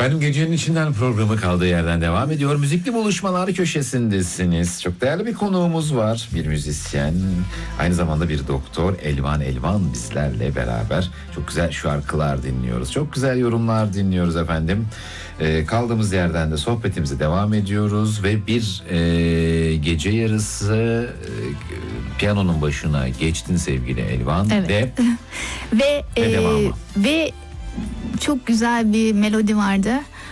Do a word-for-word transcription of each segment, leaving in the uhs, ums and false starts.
Efendim gecenin içinden programı kaldığı yerden devam ediyor. Müzikli buluşmalar köşesindesiniz. Çok değerli bir konuğumuz var. Bir müzisyen, aynı zamanda bir doktor. Elvan Elvan bizlerle beraber. Çok güzel şarkılar dinliyoruz. Çok güzel yorumlar dinliyoruz efendim. Ee, kaldığımız yerden de sohbetimize devam ediyoruz. Ve bir e, gece yarısı e, piyanonun başına geçtin sevgili Elvan. Evet. Ve, ve, ve, e, devamı. ve çok güzel bir melodi vardı.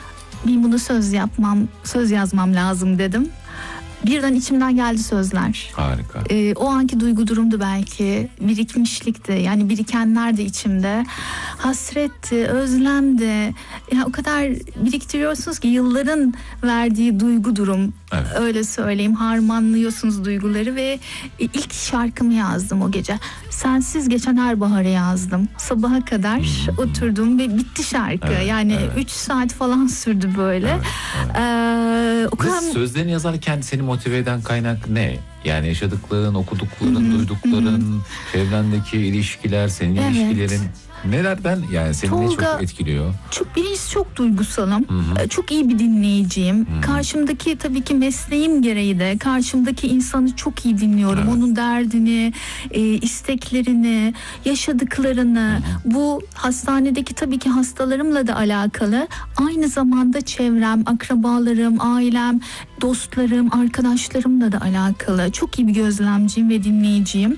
Bir bunu söz yapmam, söz yazmam lazım dedim. Birden içimden geldi sözler. Harika. Ee, o anki duygu durumdu belki. Birikmişlikti. Yani birikenler de içimde. Hasretti, özlemdi. Yani o kadar biriktiriyorsunuz ki yılların verdiği duygu durum. Evet. Öyle söyleyeyim. Harmanlıyorsunuz duyguları ve ilk şarkımı yazdım o gece. Sensiz geçen her baharı yazdım. Sabaha kadar hmm. oturdum ve bitti şarkı. Evet, yani evet. üç saat falan sürdü böyle. Evet, evet. Ee, o kadar... Sözlerini yazarken seni motive eden kaynak ne? Yani yaşadıkların, okudukların, hmm. duydukların, hmm. çevrendeki ilişkiler, senin evet. ilişkilerin... Nelerden yani seni Tolga, ne çok etkiliyor? Çok, birincisi çok duygusalım. Hı-hı. Çok iyi bir dinleyiciyim. Hı-hı. Karşımdaki tabii ki mesleğim gereği de karşımdaki insanı çok iyi dinliyorum. Evet. Onun derdini, e, isteklerini, yaşadıklarını. Hı-hı. Bu hastanedeki tabii ki hastalarımla da alakalı. Aynı zamanda çevrem, akrabalarım, ailem, dostlarım, arkadaşlarımla da alakalı. Çok iyi bir gözlemciyim ve dinleyiciyim.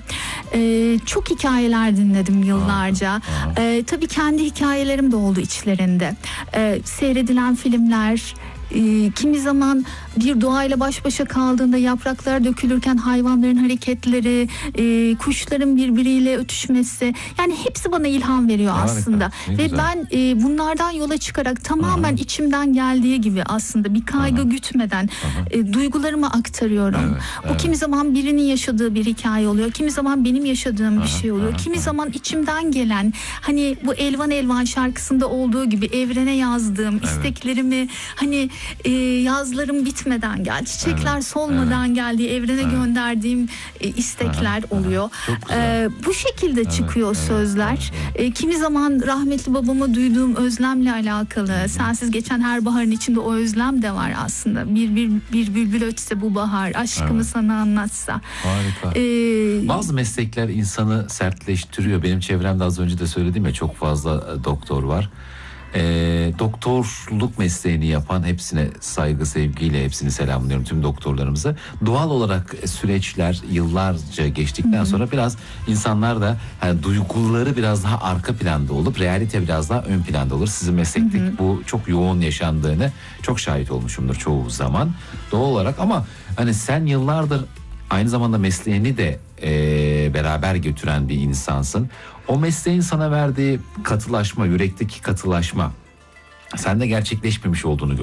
E, çok hikayeler dinledim yıllarca. Aha. Ee, tabii kendi hikayelerim de oldu içlerinde. Ee, seyredilen filmler, e, kimi zaman bir doğayla baş başa kaldığında yapraklar dökülürken hayvanların hareketleri, e, kuşların birbiriyle ötüşmesi, yani hepsi bana ilham veriyor harika, aslında. Ve güzel. ben e, bunlardan yola çıkarak tamamen Aha. içimden geldiği gibi aslında bir kaygı Aha. gütmeden e, duygularımı aktarıyorum. Evet, Bu evet. kimi zaman birinin yaşadığı bir hikaye oluyor, kimi zaman benim yaşadığım Aha, bir şey oluyor, Aha, kimi Aha. zaman içimden gelen, hani bu Elvan Elvan şarkısında olduğu gibi evrene yazdığım evet. isteklerimi, hani e, yazlarım bitmeden gel, çiçekler evet, solmadan evet. geldiği evrene evet. gönderdiğim e, istekler evet, oluyor. E, bu şekilde evet, çıkıyor evet, sözler. Evet, evet. E, kimi zaman rahmetli babama duyduğum özlemle alakalı. Hı-hı. Sensiz geçen her baharın içinde o özlem de var aslında. Bir bir bir bülbül ötse bu bahar, aşkımı evet. sana anlatsa. Harika. Ee, Bazı meslekler insanı sertleştiriyor. Benim çevremde az önce de söyledim ya, çok fazla doktor var. E, doktorluk mesleğini yapan hepsine saygı, sevgiyle hepsini selamlıyorum, tüm doktorlarımıza. Doğal olarak süreçler yıllarca geçtikten Hı-hı. sonra biraz insanlar da yani duyguları biraz daha arka planda olup realite biraz daha ön planda olur. Sizin meslekte Hı-hı. bu çok yoğun yaşandığını çok şahit olmuşumdur çoğu zaman doğal olarak. Ama hani sen yıllardır aynı zamanda mesleğini de e, beraber götüren bir insansın. O mesleğin sana verdiği katılaşma, yürekteki katılaşma sende gerçekleşmemiş olduğunu